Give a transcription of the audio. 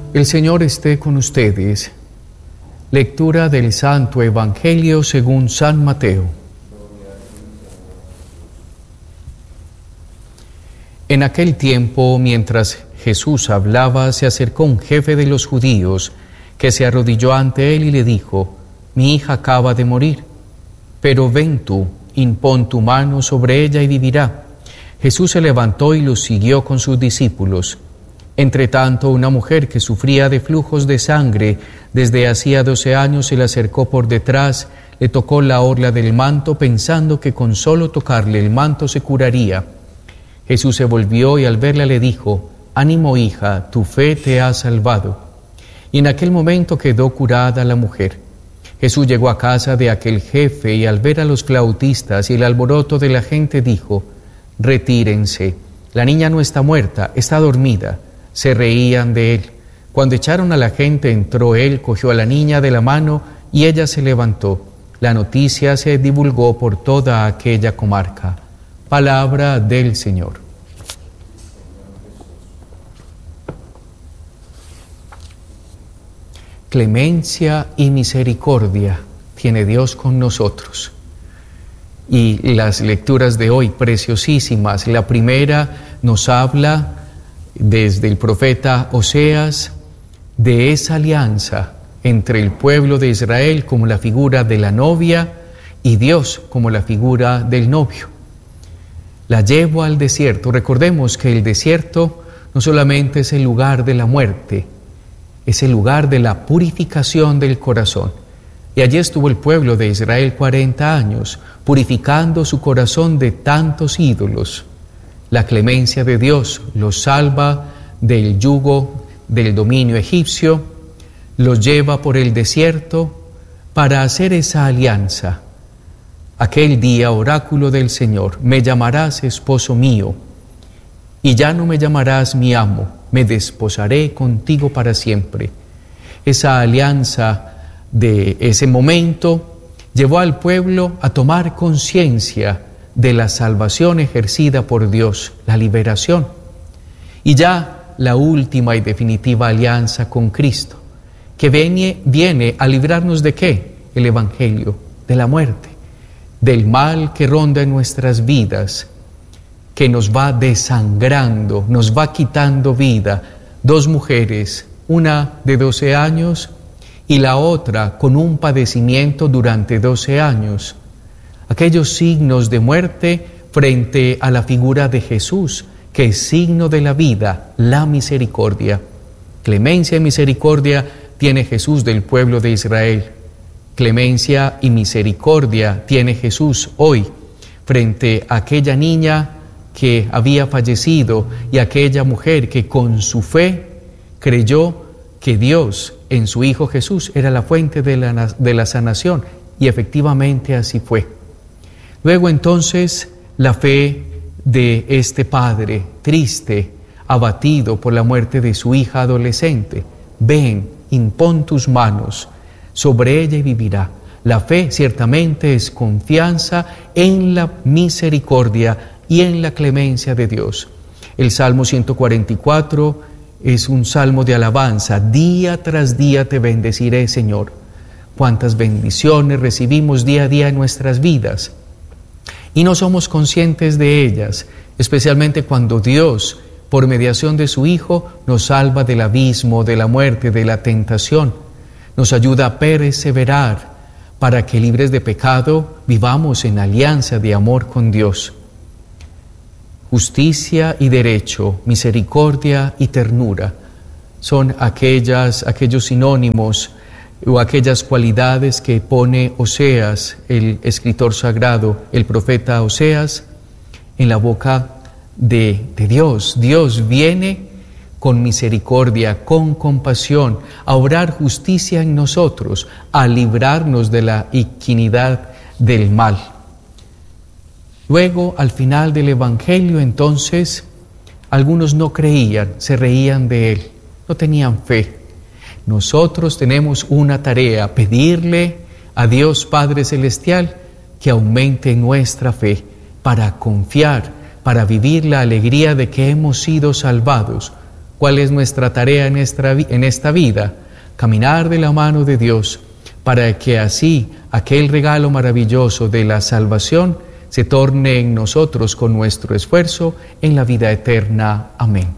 El Señor esté con ustedes. Lectura del Santo Evangelio según San Mateo. En aquel tiempo, mientras Jesús hablaba, se acercó un jefe de los judíos, que se arrodilló ante él y le dijo: «Mi hija acaba de morir, pero ven tú, impón tu mano sobre ella y vivirá». Jesús se levantó y los siguió con sus discípulos. Entretanto, una mujer que sufría de flujos de sangre desde hacía 12 años se le acercó por detrás, le tocó la orla del manto pensando que con solo tocarle el manto se curaría. Jesús se volvió y al verla le dijo: «Ánimo, hija, tu fe te ha salvado». Y en aquel momento quedó curada la mujer. Jesús llegó a casa de aquel jefe y al ver a los flautistas y el alboroto de la gente dijo: «Retírense, la niña no está muerta, está dormida». Se reían de él. Cuando echaron a la gente, entró él, cogió a la niña de la mano y ella se levantó. La noticia se divulgó por toda aquella comarca. Palabra del Señor. Clemencia y misericordia tiene Dios con nosotros. Y las lecturas de hoy, preciosísimas. La primera nos habla desde el profeta Oseas de esa alianza entre el pueblo de Israel como la figura de la novia y Dios como la figura del novio. La llevo al desierto. Recordemos que el desierto no solamente es el lugar de la muerte, es el lugar de la purificación del corazón. Y allí estuvo el pueblo de Israel 40 años, purificando su corazón de tantos ídolos. La clemencia de Dios los salva del yugo del dominio egipcio, los lleva por el desierto para hacer esa alianza. Aquel día, oráculo del Señor: «Me llamarás esposo mío, y ya no me llamarás mi amo, me desposaré contigo para siempre». Esa alianza de ese momento llevó al pueblo a tomar conciencia de la salvación ejercida por Dios, la liberación, y ya la última y definitiva alianza con Cristo, que viene a librarnos ¿de qué? El Evangelio, de la muerte, del mal que ronda en nuestras vidas, que nos va desangrando, nos va quitando vida. 2 mujeres, una de 12 años y la otra con un padecimiento durante 12 años. Aquellos signos de muerte frente a la figura de Jesús, que es signo de la vida, la misericordia. Clemencia y misericordia tiene Jesús del pueblo de Israel. Clemencia y misericordia tiene Jesús hoy frente a aquella niña que había fallecido y aquella mujer que con su fe creyó que Dios en su Hijo Jesús era la fuente de la sanación, y efectivamente así fue. Luego entonces la fe de este padre triste, abatido por la muerte de su hija adolescente: «Ven, impón tus manos sobre ella y vivirá». La fe ciertamente es confianza en la misericordia y en la clemencia de Dios. El Salmo 144 es un salmo de alabanza. Día tras día te bendeciré, Señor. Cuántas bendiciones recibimos día a día en nuestras vidas y no somos conscientes de ellas, especialmente cuando Dios, por mediación de su Hijo, nos salva del abismo, de la muerte, de la tentación. Nos ayuda a perseverar para que, libres de pecado, vivamos en alianza de amor con Dios. Justicia y derecho, misericordia y ternura son aquellos sinónimos o aquellas cualidades que pone Oseas, el escritor sagrado, el profeta Oseas, en la boca de Dios. Dios viene con misericordia, con compasión, a obrar justicia en nosotros, a librarnos de la iniquidad del mal. Luego, al final del Evangelio, entonces, algunos no creían, se reían de él, no tenían fe. Nosotros tenemos una tarea: pedirle a Dios Padre Celestial que aumente nuestra fe para confiar, para vivir la alegría de que hemos sido salvados, ¿Cuál es nuestra tarea en esta vida? Caminar de la mano de Dios para que así aquel regalo maravilloso de la salvación se torne en nosotros con nuestro esfuerzo en la vida eterna. Amén.